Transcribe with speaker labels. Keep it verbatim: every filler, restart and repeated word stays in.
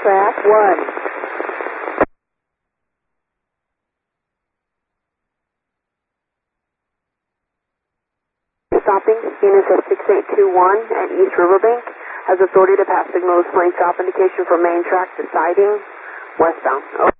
Speaker 1: track one. Stopping, units at six eight two one at East Riverbank. Has authority to pass signal display stop indication for main track to siding westbound. Over.